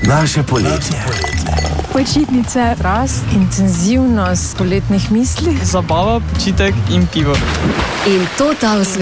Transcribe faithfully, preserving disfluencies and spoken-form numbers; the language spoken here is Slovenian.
Naše poletje. Počitnice, rast, intenzivnost poletnih misli, zabava, počitek in pivo. In to ta